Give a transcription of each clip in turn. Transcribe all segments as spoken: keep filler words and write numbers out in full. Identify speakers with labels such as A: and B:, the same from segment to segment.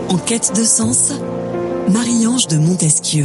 A: En quête de sens, Marie-Ange de Montesquieu.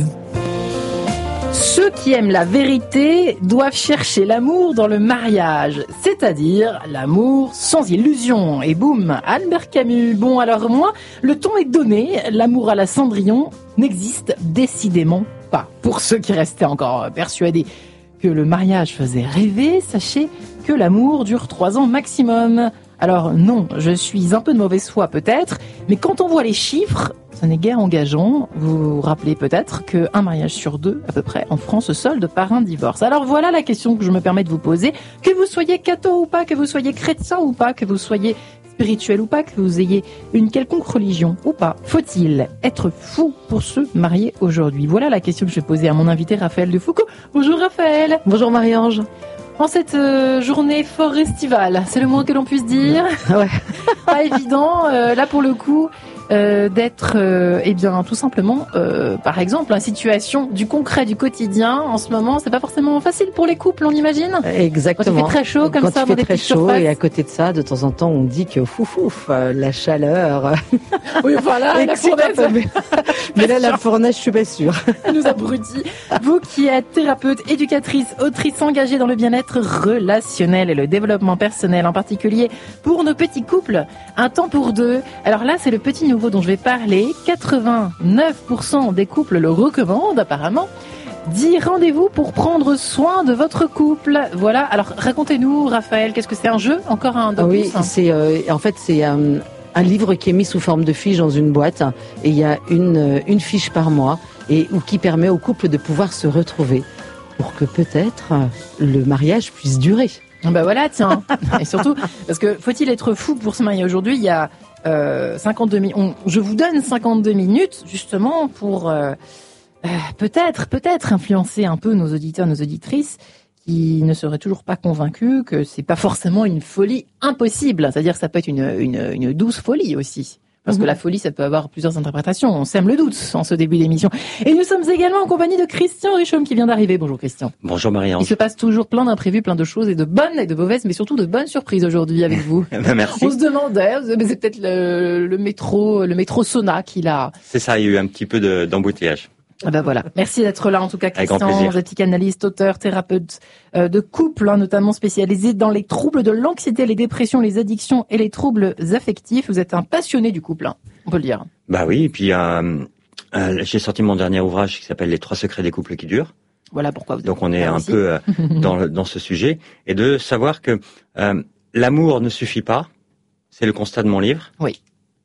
B: Ceux qui aiment la vérité doivent chercher l'amour dans le mariage, c'est-à-dire l'amour sans illusion. Et boum, Albert Camus. Bon, alors moi, le ton est donné, l'amour à la Cendrillon n'existe décidément pas. Pour ceux qui restaient encore persuadés que le mariage faisait rêver, sachez que l'amour dure trois ans maximum. Alors non, je suis un peu de mauvaise foi peut-être, mais quand on voit les chiffres, ce n'est guère engageant. Vous vous rappelez peut-être qu'un mariage sur deux, à peu près, en France, se solde par un divorce. Alors voilà la question que je me permets de vous poser. Que vous soyez catho ou pas, que vous soyez chrétien ou pas, que vous soyez spirituel ou pas, que vous ayez une quelconque religion ou pas, faut-il être fou pour se marier aujourd'hui? Voilà la question que je vais poser à mon invité Raphaël de Foucault. Bonjour Raphaël.
C: Bonjour Marie-Ange.
B: En cette euh, journée fort estivale, c'est le moins que l'on puisse dire.
C: Ouais.
B: Pas évident, euh, là pour le coup, euh, d'être, euh, eh bien, tout simplement, euh, par exemple, la situation du concret du quotidien. En ce moment, c'est pas forcément facile pour les couples, on imagine.
C: Exactement.
B: Quand il fait très chaud, comme
C: Quand
B: ça,
C: il
B: dans
C: fait
B: des
C: très
B: petites
C: chaud,
B: surfaces.
C: et à côté de ça, de temps en temps, on dit que fouf fouf, euh, la chaleur.
B: Oui, voilà, la
C: excite un
B: fournaise.
C: peu, mais, mais là, la fournaise, je suis pas sûre.
B: Elle nous abrutit. Vous qui êtes thérapeute, éducatrice, autrice engagée dans le bien-être relationnel et le développement personnel, en particulier pour nos petits couples, un temps pour deux. Alors là, c'est le petit nouveau dont je vais parler. quatre-vingt-neuf pour cent des couples le recommandent apparemment. dix rendez-vous pour prendre soin de votre couple. Voilà. Alors racontez-nous, Raphaël, qu'est-ce que c'est un jeu? Encore un
C: Ah oui,
B: opus, hein.
C: c'est euh, en fait c'est euh, un livre qui est mis sous forme de fiche dans une boîte et il y a une une fiche par mois et ou qui permet au couple de pouvoir se retrouver pour que peut-être euh, le mariage puisse durer.
B: Ben voilà, tiens. Et surtout, parce que faut-il être fou pour se marier aujourd'hui? Il y a euh, cinquante-deux minutes. Je vous donne cinquante-deux minutes justement pour euh, euh, peut-être, peut-être influencer un peu nos auditeurs, nos auditrices qui ne seraient toujours pas convaincus que c'est pas forcément une folie impossible. C'est-à-dire que ça peut être une, une, une douce folie aussi. Parce que la folie, ça peut avoir plusieurs interprétations. On sème le doute en ce début d'émission. Et nous sommes également en compagnie de Christian Richomme qui vient d'arriver. Bonjour Christian.
D: Bonjour Marie-Ange.
B: Il se passe toujours plein d'imprévus, plein de choses et de bonnes et de mauvaises, mais surtout de bonnes surprises aujourd'hui avec vous.
D: Merci.
B: On se demandait, mais c'est peut-être le, le métro, le métro Sona qui l'a.
D: C'est ça, il y a eu un petit peu de, d'embouteillage.
B: Ah ben voilà. Merci d'être là en tout cas,
D: Avec grand
B: Christian.
D: plaisir.
B: Vous êtes psychanalyste, auteur, thérapeute euh, de couple, hein, notamment spécialisé dans les troubles de l'anxiété, les dépressions, les addictions et les troubles affectifs. Vous êtes un passionné du couple, hein, on peut le dire.
D: Bah oui, et puis euh, euh, j'ai sorti mon dernier ouvrage qui s'appelle Les trois secrets des couples qui durent.
B: Voilà pourquoi vous êtes
D: Donc on est
B: là
D: un
B: aussi.
D: peu euh, dans, le- dans ce sujet. Et de savoir que euh, l'amour ne suffit pas, c'est le constat de mon livre.
B: Oui.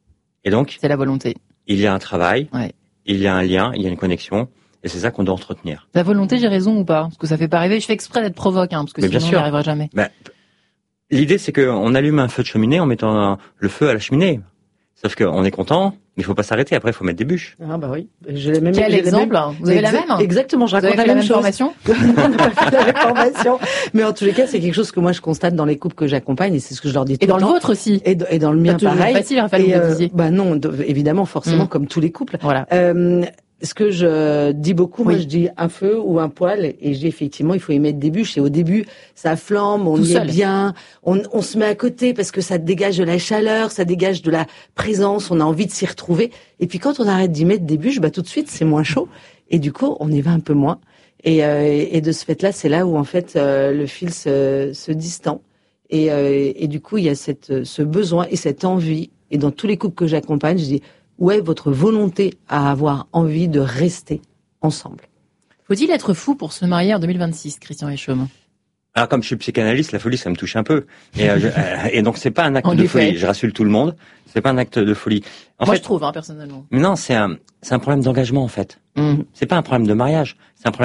D: Et donc,
B: C'est la volonté.
D: il y a un travail,
B: Ouais.
D: il y a un lien, il y a une connexion. Et c'est ça qu'on doit entretenir.
B: La volonté, j'ai raison ou pas? Parce que ça fait pas arriver. Je fais exprès d'être provoque, hein, parce que
D: Mais
B: sinon,
D: bien
B: on
D: sûr.
B: n'y arrivera jamais.
D: Ben, l'idée, c'est qu'on allume un feu de cheminée en mettant un- le feu à la cheminée. Sauf qu'on est content, mais il faut pas s'arrêter. Après, il faut mettre des bûches.
C: Ah bah oui, j'ai la même.
B: Quel
C: j'ai la
B: exemple?
C: même-
B: Vous avez la
C: Exa-
B: même?
C: Exactement, je
B: Vous avez
C: raconte
B: fait
C: la
B: la
C: même
B: même
C: chose.
B: formation?
C: On n'a pas fait la même formation, mais en tous les cas, c'est quelque chose que moi je constate dans les couples que j'accompagne et c'est ce que je leur dis tout
B: Et dans
C: le
B: le
C: temps.
B: vôtre aussi.
C: Et, d- et dans le mien
B: Pas toujours
C: pareil.
B: facile, Raphaël,
C: Et,
B: vous le
C: euh,
B: disiez.
C: bah non, de- évidemment, forcément,
B: Mm.
C: comme tous les couples.
B: Voilà.
C: Euh, ce que je dis beaucoup, moi
B: Oui.
C: je dis un feu ou un poêle, et je dis effectivement, il faut y mettre des bûches. Et au début, ça flambe, on
B: Tout
C: y
B: seul.
C: est bien, on, on se met à côté parce que ça dégage de la chaleur, ça dégage de la présence, on a envie de s'y retrouver. Et puis quand on arrête d'y mettre des bûches, bah tout de suite c'est moins chaud, et du coup on y va un peu moins. Et, euh, et de ce fait-là, c'est là où en fait euh, le fil se, se distend. Et, euh, et du coup, il y a cette, ce besoin et cette envie. Et dans tous les couples que j'accompagne, je dis, où est votre volonté à avoir envie de rester ensemble?
B: Faut-il être fou pour se marier en deux mille vingt-six, Christian Richomme?
D: Alors comme je suis psychanalyste, la folie ça me touche un peu. Et, euh, je- euh, et donc c'est pas un acte
B: En
D: de
B: effet.
D: folie. Je rassure tout le monde. C'est pas un acte de folie. En
B: Moi,
D: fait,
B: je trouve, hein, personnellement.
D: mais non, c'est un c'est un problème d'engagement en fait.
C: Mmh.
D: C'est pas un problème de mariage. C'est un problème